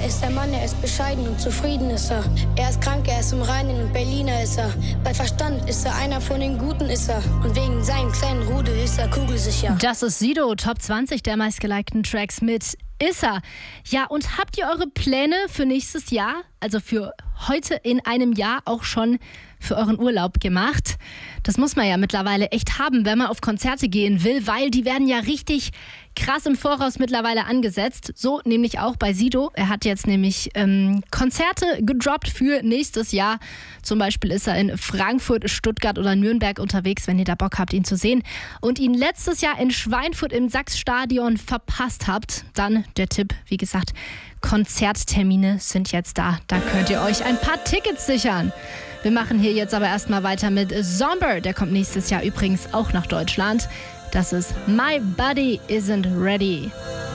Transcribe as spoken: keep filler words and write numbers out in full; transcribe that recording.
ist der Mann, er ist bescheiden und zufrieden ist er. Er ist krank, er ist im Reinen und Berliner ist er. Bei Verstand ist er einer von den Guten ist er. Und wegen seinem kleinen Rudel ist er kugelsicher. Das ist Sido, Top zwanzig der meistgelikten Tracks mit Issa. Ja, und habt ihr eure Pläne für nächstes Jahr, also für heute in einem Jahr auch schon für euren Urlaub gemacht? Das muss man ja mittlerweile echt haben, wenn man auf Konzerte gehen will, weil die werden ja richtig krass im Voraus mittlerweile angesetzt. So nämlich auch bei Sido. Er hat jetzt nämlich ähm, Konzerte gedroppt für nächstes Jahr. Zum Beispiel ist er in Frankfurt, Stuttgart oder Nürnberg unterwegs, wenn ihr da Bock habt, ihn zu sehen. Und ihn letztes Jahr in Schweinfurt im Sachs-Stadion verpasst habt, dann der Tipp, wie gesagt, Konzerttermine sind jetzt da. Da könnt ihr euch ein paar Tickets sichern. Wir machen hier jetzt aber erstmal weiter mit Zomber. Der kommt nächstes Jahr übrigens auch nach Deutschland. Das ist My Body Isn't Ready.